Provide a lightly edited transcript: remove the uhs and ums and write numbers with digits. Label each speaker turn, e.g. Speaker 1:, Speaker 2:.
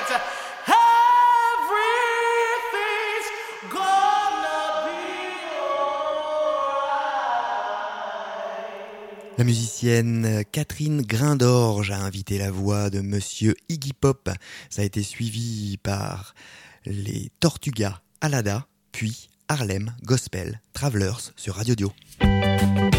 Speaker 1: it's everything's gonna be alright.
Speaker 2: La musicienne Catherine Grindorge a invité la voix de Monsieur Iggy Pop. Ça a été suivi par les Tortugas Alada, puis Harlem Gospel Travelers sur Radio Dio.